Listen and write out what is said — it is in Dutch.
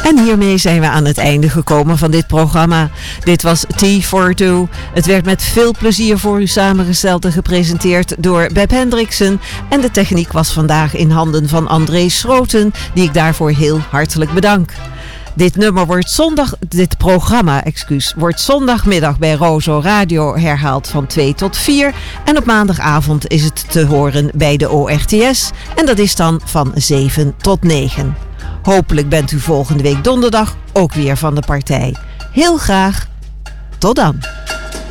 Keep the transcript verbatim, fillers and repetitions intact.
En hiermee zijn we aan het einde gekomen van dit programma. Dit was T voor Two. Het werd met veel plezier voor u samengesteld en gepresenteerd door Beb Hendriksen. En de techniek was vandaag in handen van André Schroten, die ik daarvoor heel hartelijk bedank. Dit nummer wordt zondag, dit programma, excuus, wordt zondagmiddag bij Rozo Radio herhaald van twee tot vier. En op maandagavond is het te horen bij de O R T S. En dat is dan van zeven tot negen. Hopelijk bent u volgende week donderdag ook weer van de partij. Heel graag. Tot dan.